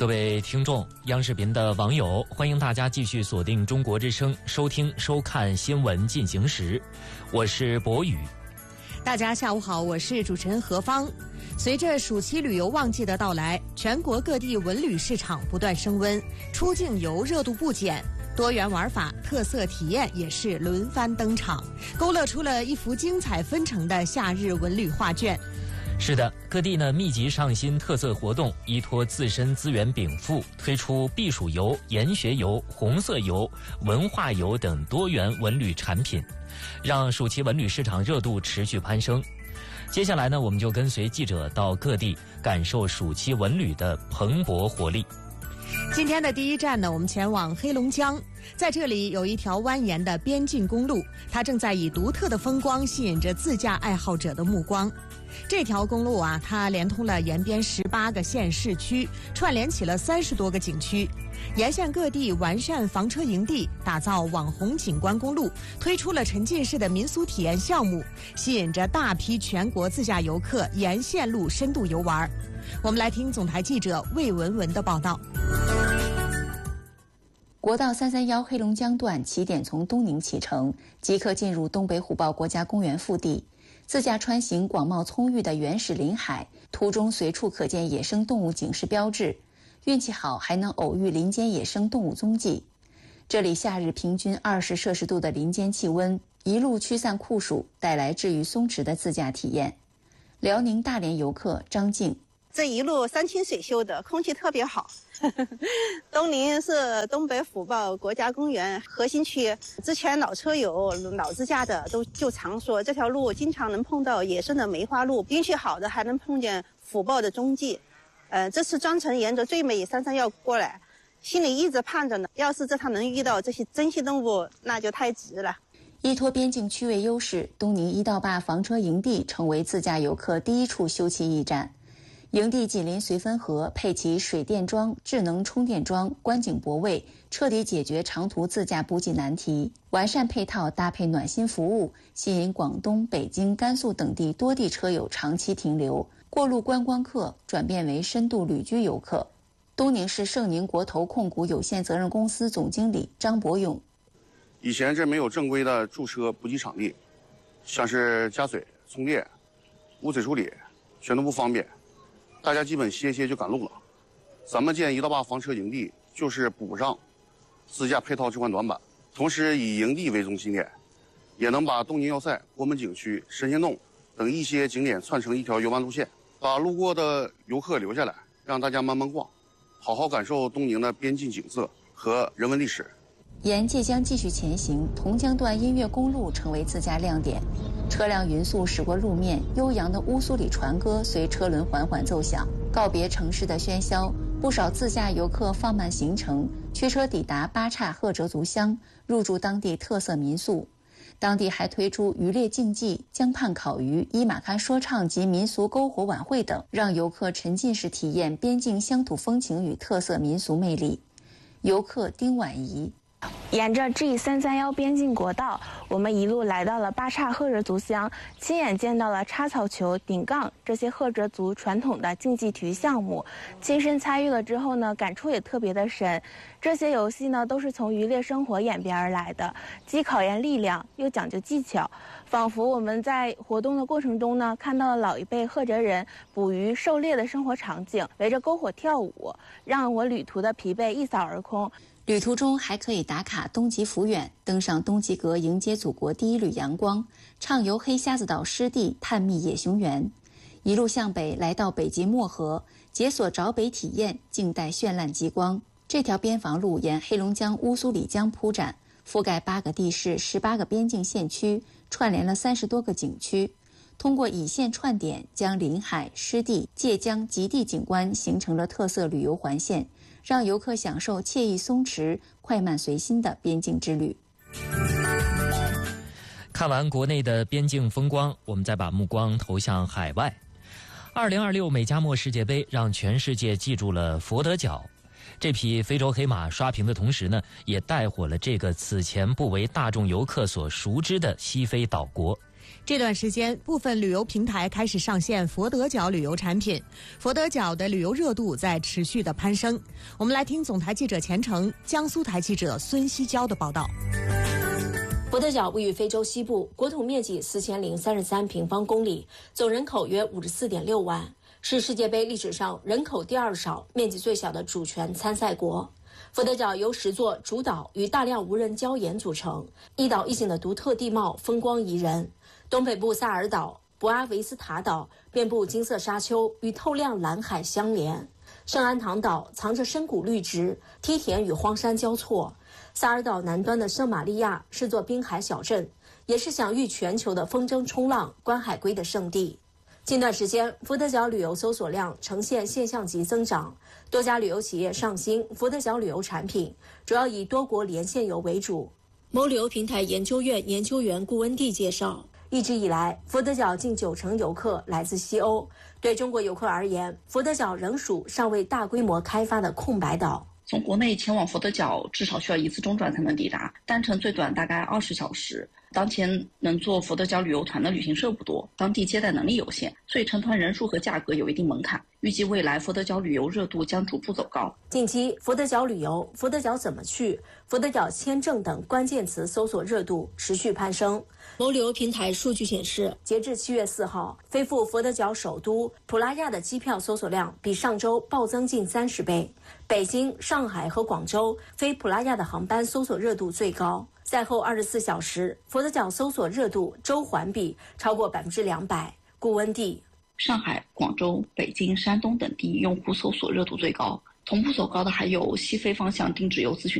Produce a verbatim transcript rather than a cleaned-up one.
各位听众、央视频的网友，欢迎大家继续锁定中国之声，收听收看新闻进行时，我是博宇。 大家下午好，我是主持人何芳。随着暑期旅游旺季的到来，全国各地文旅市场不断升温，出境游热度不减，多元玩法、特色体验也是轮番登场，勾勒出了一幅精彩纷呈的夏日文旅画卷。 是的，各地呢密集上新特色活动，依托自身资源禀赋，推出避暑游、研学游、红色游、文化游等多元文旅产品，让暑期文旅市场热度持续攀升。接下来呢，我们就跟随记者到各地感受暑期文旅的蓬勃活力。 今天的第一站呢，我们前往黑龙江，在这里有一条蜿蜒的边境公路，它正在以独特的风光吸引着自驾爱好者的目光。这条公路啊，它连通了沿边十八个县市区，串联起了三十多个景区，沿线各地完善房车营地，打造网红景观公路，推出了沉浸式的民俗体验项目，吸引着大批全国自驾游客沿线路深度游玩。我们来听总台记者魏文文的报道。 国道三三一黑龙江段起点从东宁启程，即刻进入东北虎豹国家公园腹地。自驾穿行广袤葱郁的原始林海，途中随处可见野生动物警示标志，运气好还能偶遇林间野生动物踪迹。这里夏日平均二十摄氏度的林间气温，一路驱散酷暑，带来治愈松弛的自驾体验。辽宁大连游客张静， 这一路山清水秀的，空气特别好。东宁是东北虎豹国家公园核心区，之前老车友、老自驾的都就常说这条路经常能碰到野生的梅花鹿，运气好的还能碰见虎豹的踪迹。呃，这次专程沿着最美三三幺过来，心里一直盼着呢，要是这趟能遇到这些珍稀动物，那就太值了。 依托边境区位优势，东宁一到坝房车营地成为自驾游客第一处休憩驿站。营地紧邻绥芬河，配齐水电桩、智能充电桩、观景泊位，彻底解决长途自驾补给难题。完善配套搭配暖心服务，吸引广东、北京、甘肃等地多地车友长期停留，过路观光客转变为深度旅居游客。东宁市盛宁国投控股有限责任公司总经理张博勇： 以前这没有正规的驻车补给场地，像是加水、充电、污水处理，全都不方便。大家基本歇歇就赶路了。咱们建一到坝房车营地，就是补上自驾配套这块短板，同时以营地为中心点，也能把东宁要塞、国门景区、神仙洞等一些景点串成一条游玩路线，把路过的游客留下来，让大家慢慢逛，好好感受东宁的边境景色和人文历史。 沿界江继续前行，同江段音乐公路成为自驾亮点，车辆匀速驶过路面，悠扬的乌苏里船歌随车轮缓缓奏响，告别城市的喧嚣。不少自驾游客放慢行程，驱车抵达八岔赫哲族乡，入住当地特色民宿。当地还推出渔猎竞技、江畔烤鱼、伊玛喀说唱及民俗篝火晚会等，让游客沉浸式体验边境乡土风情与特色民俗魅力。游客丁婉仪： 沿着 G 三三一边境国道，我们一路来到了八岔赫哲族乡，亲眼见到了插草球、顶杠这些赫哲族传统的竞技体育项目。亲身参与了之后呢，感触也特别的深。这些游戏呢，都是从渔猎生活演变而来的，既考验力量，又讲究技巧。仿佛我们在活动的过程中呢，看到了老一辈赫哲人捕鱼、狩猎的生活场景，围着篝火跳舞，让我旅途的疲惫一扫而空。 旅途中还可以打卡东极抚远，登上东极阁迎接祖国第一缕阳光，畅游黑瞎子岛湿地，探秘野熊园。一路向北来到北极漠河，解锁找北体验，静待绚烂极光。这条边防路沿黑龙江乌苏里江铺展，覆盖八个地市、十八个边境县区，串联了三十多个景区。通过以线串点，将临海、湿地、界江、极地景观形成了特色旅游环线，让游客享受惬意松弛、快慢随心的边境之旅。 看完国内的边境风光，我们再把目光投向海外。二零二六美加墨世界杯让全世界记住了佛得角，这匹非洲黑马刷屏的同时呢，也带火了这个此前不为大众游客所熟知的西非岛国。 这段时间，部分旅游平台开始上线佛得角旅游产品，佛得角的旅游热度在持续的攀升。我们来听总台记者钱程、江苏台记者孙希娇的报道。 佛得角位于非洲西部，国土面积四千零三十三平方公里，总人口约五十四点六万，是世界杯历史上人口第二少、面积最小的主权参赛国。佛得角由十座主岛与大量无人礁岩组成，一岛一景的独特地貌风光宜人。东北部萨尔岛、博阿维斯塔岛遍布金色沙丘，与透亮蓝海相连。圣安堂岛藏着深谷绿植，梯田与荒山交错。萨尔岛南端的圣玛利亚是座滨海小镇，也是享誉全球的风筝冲浪、观海龟的圣地。近段时间，佛得角旅游搜索量呈现现象级增长，多家旅游企业上新佛得角旅游产品，主要以多国连线游为主。某旅游平台研究院研究员顾温蒂介绍，一直以来，佛得角近九成游客来自西欧。对中国游客而言，佛得角仍属尚未大规模开发的空白岛。 从国内前往佛得角至少需要一次中转才能抵达，单程最短大概二十小时。当前能做佛得角旅游团的旅行社不多，当地接待能力有限，所以成团人数和价格有一定门槛。预计未来佛得角旅游热度将逐步走高。 近期佛得角旅游、佛得角怎么去、佛得角签证等关键词搜索热度持续攀升。某旅游平台数据显示，截至七月四号，飞赴佛得角首都普拉亚的机票搜索量比上周暴增近三十倍。北京、上海和广州飞普拉亚的航班搜索热度最高。赛后二十四小时，佛得角搜索热度周环比超过百分之两百。顾温蒂， 上海、广州、北京、山东等地用户搜索热度最高，同步走高的还有西非方向定制游咨询